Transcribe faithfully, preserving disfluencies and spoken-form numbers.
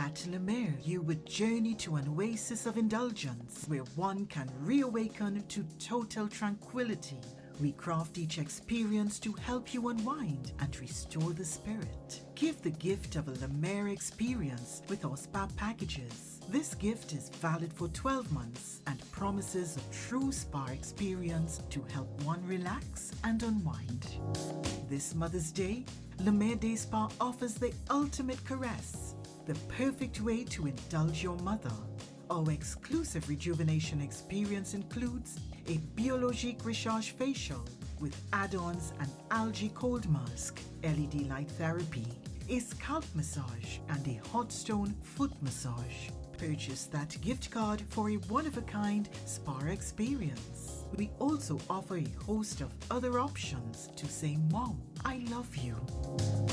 At Le Mer, you would journey to an oasis of indulgence where one can reawaken to total tranquility. We craft each experience to help you unwind and restore the spirit. Give the gift of a Le Mer experience with our spa packages. This gift is valid for twelve months and promises a true spa experience to help one relax and unwind. This Mother's Day, Le Mer Day Spa offers the ultimate caress, the perfect way to indulge your mother. Our exclusive rejuvenation experience includes a Biologique Recharge facial with add-ons and algae cold mask, L E D light therapy, a scalp massage, and a hot stone foot massage. Purchase that gift card for a one-of-a-kind spa experience. We also offer a host of other options to say, "Mom, I love you."